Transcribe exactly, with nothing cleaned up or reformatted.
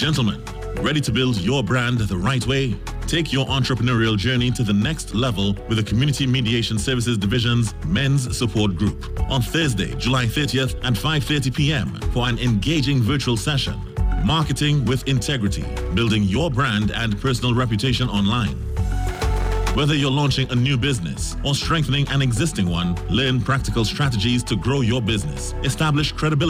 Gentlemen, ready to build your brand the right way? Take your entrepreneurial journey to the next level with the Community Mediation Services Division's Men's Support Group on Thursday, July thirtieth at five thirty p m for an engaging virtual session. Marketing with integrity, building your brand and personal reputation online. Whether you're launching a new business or strengthening an existing one, learn practical strategies to grow your business, establish credibility